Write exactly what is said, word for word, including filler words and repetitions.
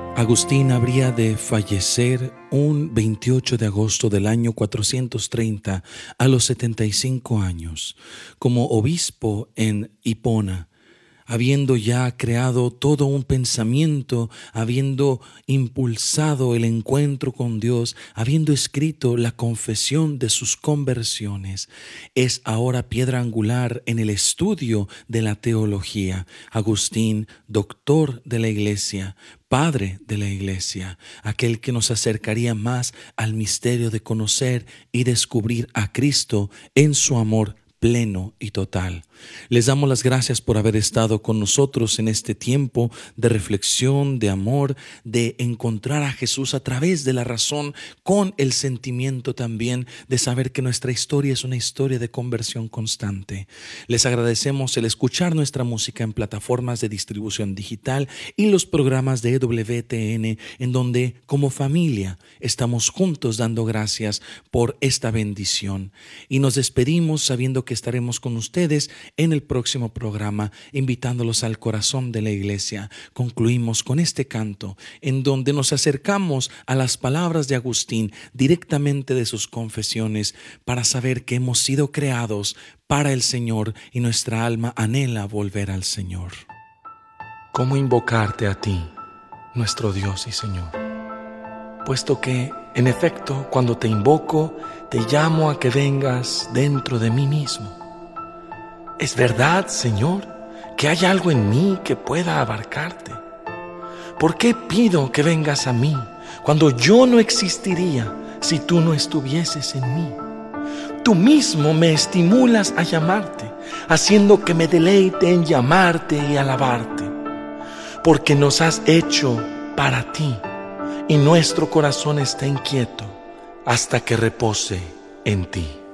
Agustín habría de fallecer un veintiocho de agosto del año cuatrocientos treinta a los setenta y cinco años, como obispo en Hipona, habiendo ya creado todo un pensamiento, habiendo impulsado el encuentro con Dios, habiendo escrito la confesión de sus conversiones. Es ahora piedra angular en el estudio de la teología. Agustín, doctor de la Iglesia, Padre de la Iglesia, aquel que nos acercaría más al misterio de conocer y descubrir a Cristo en su amor pleno y total. Les damos las gracias por haber estado con nosotros en este tiempo de reflexión, de amor, de encontrar a Jesús a través de la razón, con el sentimiento también de saber que nuestra historia es una historia de conversión constante. Les agradecemos el escuchar nuestra música en plataformas de distribución digital y los programas de E W T N, en donde como familia estamos juntos dando gracias por esta bendición. Y nos despedimos sabiendo que que estaremos con ustedes en el próximo programa, invitándolos al corazón de la iglesia. Concluimos con este canto en donde nos acercamos a las palabras de Agustín directamente de sus confesiones para saber que hemos sido creados para el Señor y nuestra alma anhela volver al Señor. ¿Cómo invocarte a ti, nuestro Dios y Señor? Puesto que, en efecto, cuando te invoco, te llamo a que vengas dentro de mí mismo. ¿Es verdad, Señor, que hay algo en mí que pueda abarcarte? ¿Por qué pido que vengas a mí cuando yo no existiría si tú no estuvieses en mí? Tú mismo me estimulas a llamarte, haciendo que me deleite en llamarte y alabarte, porque nos has hecho para ti. Y nuestro corazón está inquieto hasta que repose en ti.